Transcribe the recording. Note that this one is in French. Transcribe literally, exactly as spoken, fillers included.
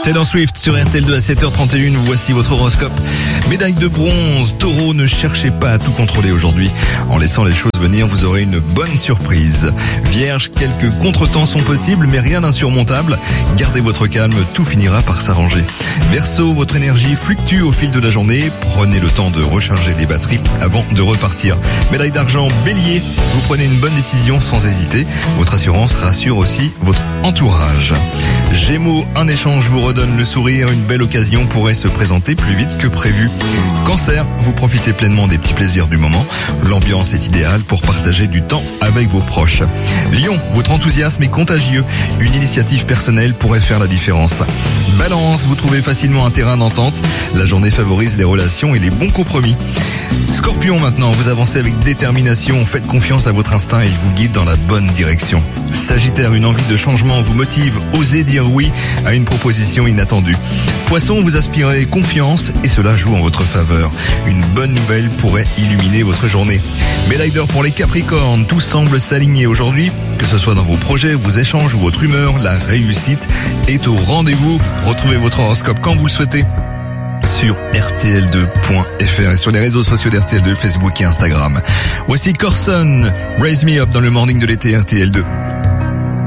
Taylor Swift sur R T L deux à sept heures trente et une, voici votre horoscope. Médaille de bronze, Taureau, ne cherchez pas à tout contrôler aujourd'hui. En laissant les choses venir, vous aurez une bonne surprise. Vierge, quelques contretemps sont possibles, mais rien d'insurmontable. Gardez votre calme, tout finira par s'arranger. Verseau, votre énergie fluctue au fil de la journée. Prenez le temps de recharger les batteries avant de repartir. Médaille d'argent, Bélier, vous prenez une bonne décision sans hésiter. Votre assurance rassure aussi votre entourage. Gémeaux, un échange vous redonne le sourire, une belle occasion pourrait se présenter plus vite que prévu. Cancer, vous profitez pleinement des petits plaisirs du moment. L'ambiance est idéale pour partager du temps avec vos proches. Lion, votre enthousiasme est contagieux. Une initiative personnelle pourrait faire la différence. Balance, vous trouvez facilement un terrain d'entente. La journée favorise les relations et les bons compromis. Scorpion, maintenant, vous avancez avec détermination. Faites confiance à votre instinct et il vous guide dans la bonne direction. Sagittaire, une envie de changement vous motive. Osez dire oui à une proposition inattendue. Poisson, vous aspirez confiance et cela joue en votre faveur. Une bonne nouvelle pourrait illuminer votre journée. Médaille d'or pour les Capricornes, tout semble s'aligner aujourd'hui. Que ce soit dans vos projets, vos échanges ou votre humeur, la réussite est au rendez-vous. Retrouvez votre horoscope quand vous le souhaitez sur R T L deux point F R et sur les réseaux sociaux d'R T L deux, Facebook et Instagram. Voici Corson, Raise Me Up dans le morning de l'été R T L deux.